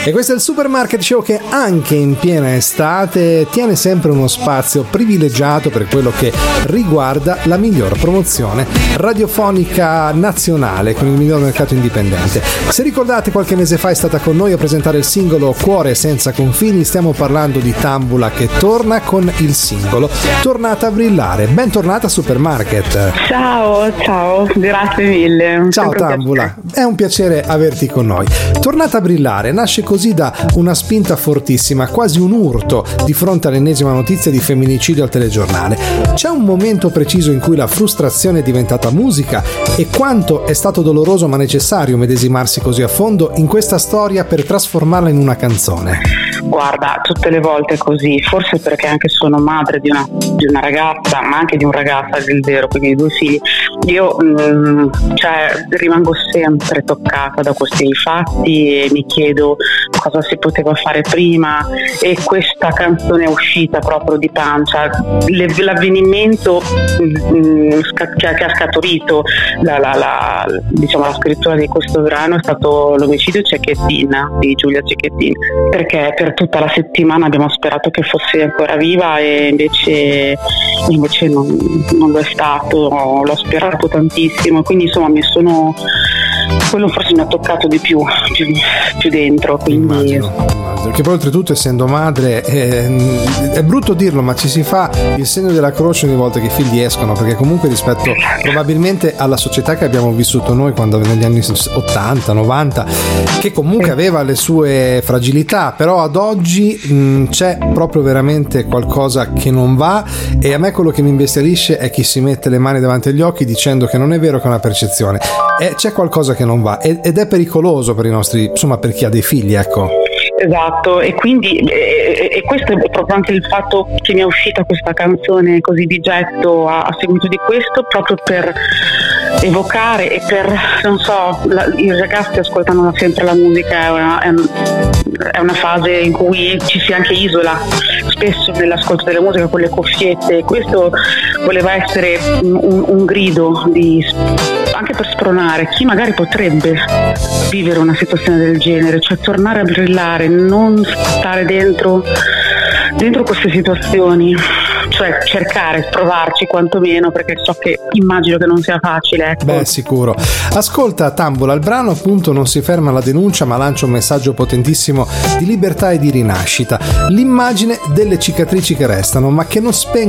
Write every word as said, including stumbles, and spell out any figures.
E questo è il Supermarket Show che anche in piena estate tiene sempre uno spazio privilegiato per quello che riguarda la miglior promozione radiofonica nazionale con il miglior mercato indipendente. Se ricordate, qualche mese fa è stata con noi a presentare il singolo Cuore senza confini. Stiamo parlando di Tambula che torna con il singolo Tornata a brillare. Bentornata a Supermarket. Ciao, ciao, grazie mille. Ciao Tambula, è un piacere averti con noi. Tornata a brillare nasce così da una spinta fortissima, quasi un urto di fronte all'ennesima notizia di femminicidio al telegiornale. C'è un momento preciso in cui la frustrazione è diventata musica e quanto è stato doloroso ma necessario medesimarsi così a fondo in questa storia per trasformarla in una canzone? Guarda, tutte le volte è così, forse perché anche sono madre di una, di una ragazza, ma anche di un ragazzo, del vero, quindi di due figli. Io mh, cioè, rimango sempre toccata da questi fatti e mi chiedo cosa si poteva fare prima, e questa canzone è uscita proprio di pancia. Le, l'avvenimento mh, sca- che, che ha scaturito la, la, la, diciamo, la scrittura di questo brano è stato l'omicidio Cecchettin, di Giulia Cecchettin, perché per tutta la settimana abbiamo sperato che fosse ancora viva e invece, invece non, non lo è stato. L'ho sperato tantissimo, quindi insomma mi sono quello forse mi ha toccato di più più, più dentro, quindi immagino, immagino. Che poi oltretutto, essendo madre, è, è brutto dirlo, ma ci si fa il segno della croce ogni volta che i figli escono, perché comunque rispetto probabilmente alla società che abbiamo vissuto noi quando negli anni ottanta novanta, che comunque aveva le sue fragilità, però ad oggi mh, c'è proprio veramente qualcosa che non va, e a me quello che mi imbestialisce è chi si mette le mani davanti agli occhi dicendo che non è vero, che è una percezione, e c'è qualcosa che non va, ed è pericoloso per i nostri, insomma, per chi ha dei figli, ecco. Esatto, e quindi e, e questo è proprio anche il fatto che mi è uscita questa canzone così di getto a, a seguito di questo, proprio per evocare e per, non so, la, i ragazzi ascoltano sempre la musica, è una, è, è una fase in cui ci si anche isola spesso nell'ascolto della musica con le cuffiette. Questo voleva essere un, un grido di, anche per spronare chi magari potrebbe vivere una situazione del genere, cioè tornare a brillare, non stare dentro dentro queste situazioni, cioè cercare, provarci quantomeno, perché so che immagino che non sia facile, ecco. Beh, sicuro. Ascolta Tambula, il brano appunto non si ferma alla denuncia, ma lancia un messaggio potentissimo di libertà e di rinascita, l'immagine delle cicatrici che restano ma che non spengono